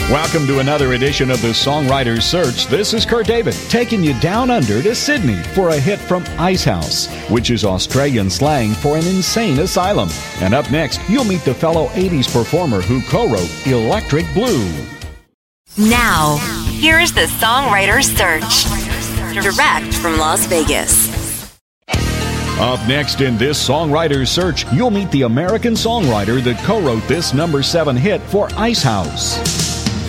Welcome to another edition of the Songwriter's Search. This is Kurt David, taking you down under to Sydney for a hit from Icehouse, which is Australian slang for an insane asylum. And up next, you'll meet the fellow 80s performer who co-wrote Electric Blue. Now, here's the Songwriter's Search, direct from Las Vegas. Up next in this Songwriter's Search, you'll meet the American songwriter that co-wrote this number 7 hit for Icehouse.